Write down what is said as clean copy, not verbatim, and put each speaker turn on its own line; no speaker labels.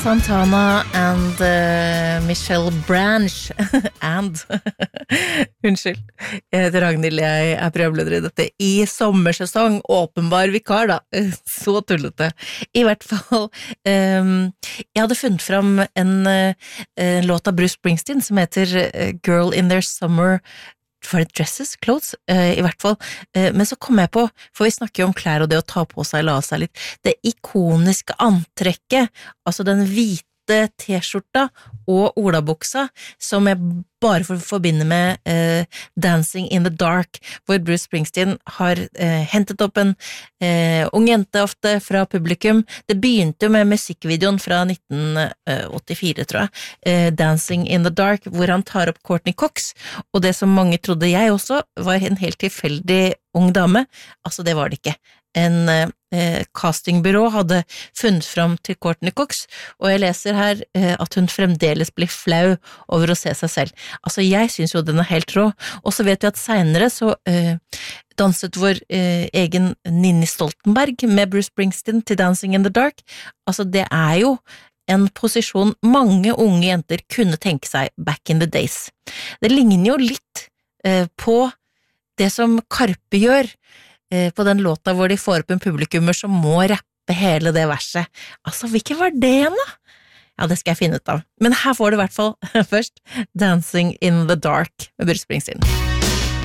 Santana and Michelle Branch Unnskyld, jeg heter Ragnhild, jeg programleder I dette I sommersesong, åpenbar vikar da, så tullete. I hvert fall, jeg hadde funnet fram en låt av Bruce Springsteen som heter Girl in Their Summer for dresses, clothes, I hvert fall. Men så kom jeg på, for vi snakker jo om klær og det å ta på seg, la seg litt, det ikoniske antrekket, altså den hvite t-skjorta og olabuksa, som jeg bare forbinder med Dancing in the Dark, hvor Bruce Springsteen har hentet opp en ung jente ofte fra publikum. Det begynte jo med musikkvideoen fra 1984, tror jeg, Dancing in the Dark, hvor han tar opp Courtney Cox, og det som mange trodde jeg også, var en helt tilfeldig ung dame. Altså, det var det ikke. En castingbyrå hadde funnet fram til Courtney Cox, og jeg leser her at hun fremdeles blir flau over å se seg selv. Altså, jeg synes jo den helt rå, og så vet vi at senere så danset vår egen Ninni Stoltenberg med Bruce Springsteen til Dancing in the Dark. Altså, det jo en posisjon mange unge jenter kunne tenke seg back in the days. Det ligner jo litt på det som Karpe gjør, på den låta hvor de får opp en publikummer som må rappe hele det verset. Altså, hvilken var det da? Ja, det skal jeg finne ut av. Men her får du I hvert fall først Dancing in the Dark med Bruce Springsteen.